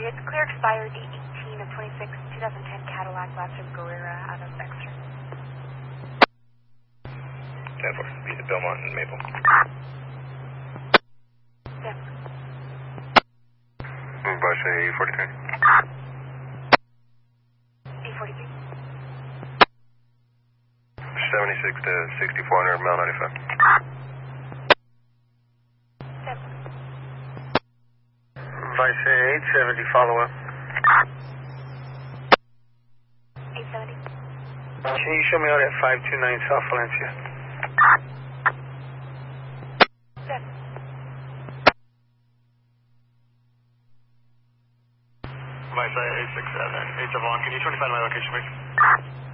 It's clear expired 18 of 26, 2010 Cadillac Latzer Guerrera out of Exeter. 10-4, be the Belmont and Maple. Yes. By say 43. 843. 76 to 6400 mile 95. Yes. Vice 870, follow up. 870. Can you show me out at 529 South Valencia? Yes. Vice 867, 871, can you 25 my location, please?